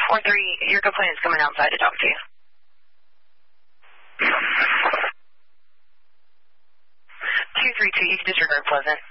243, your complainant's coming outside to talk to you. 232, you can disregard Pleasant.